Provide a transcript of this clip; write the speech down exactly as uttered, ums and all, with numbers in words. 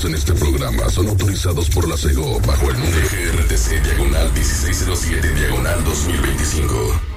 comentarios en este programa son autorizados por la SEGO bajo el número G R T C diagonal dieciséis cero siete diagonal dos mil veinticinco.